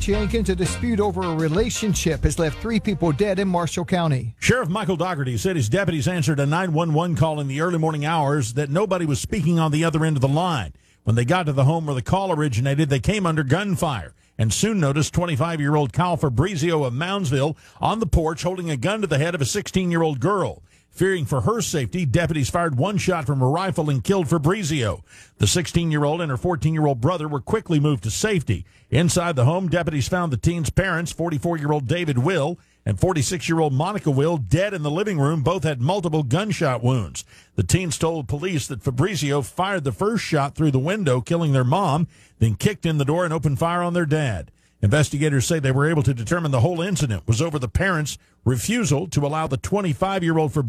Jenkins, a dispute over a relationship has left 3 people dead in Marshall County. Sheriff Michael Dougherty said his deputies answered a 911 call in the early morning hours that nobody was speaking on the other end of the line. When they got to the home where the call originated, they came under gunfire and soon noticed 25-year-old Kyle Fabrizio of Moundsville on the porch holding a gun to the head of a 16-year-old girl. Fearing for her safety, deputies fired 1 shot from a rifle and killed Fabrizio. The 16-year-old and her 14-year-old brother were quickly moved to safety. Inside the home, deputies found the teen's parents, 44-year-old David Will and 46-year-old Monica Will, dead in the living room. Both had multiple gunshot wounds. The teens told police that Fabrizio fired the first shot through the window, killing their mom, then kicked in the door and opened fire on their dad. Investigators say they were able to determine the whole incident was over the parents' refusal to allow the 25-year-old